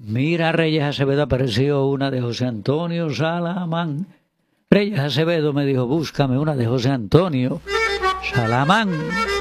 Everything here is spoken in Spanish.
Mira, Reyes Acevedo, apareció una de José Antonio Salamán. Reyes Acevedo me dijo, búscame una de José Antonio Salamán.